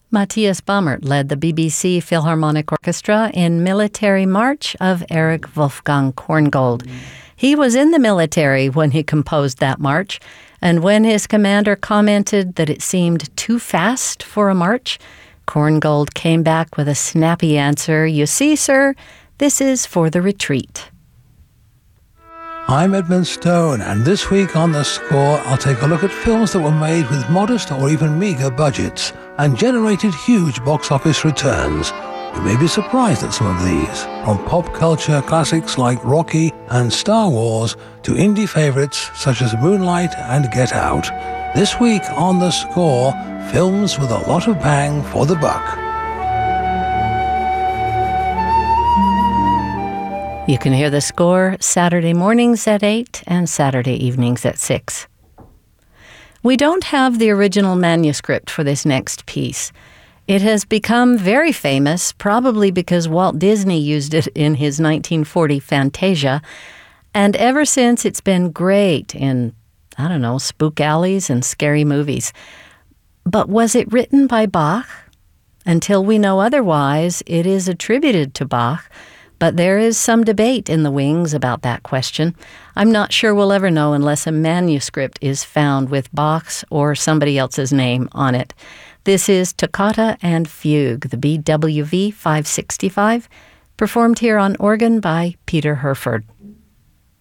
Matthias Baumert led the BBC Philharmonic Orchestra in Military March of Erich Wolfgang Korngold. He was in the military when he composed that march, and when his commander commented that it seemed too fast for a march, Korngold came back with a snappy answer, "You see, sir, this is for the retreat." I'm Edmund Stone, and this week on The Score, I'll take a look at films that were made with modest or even meagre budgets and generated huge box office returns. You may be surprised at some of these, from pop culture classics like Rocky and Star Wars to indie favorites such as Moonlight and Get Out. This week on The Score, films with a lot of bang for the buck. You can hear The Score Saturday mornings at 8 and Saturday evenings at 6. We don't have the original manuscript for this next piece. It has become very famous, probably because Walt Disney used it in his 1940 Fantasia, and ever since it's been great in, spook alleys and scary movies. But was it written by Bach? Until we know otherwise, it is attributed to Bach, but there is some debate in the wings about that question. I'm not sure we'll ever know unless a manuscript is found with Bach's or somebody else's name on it. This is Toccata and Fugue, the BWV 565, performed here on organ by Peter Herford.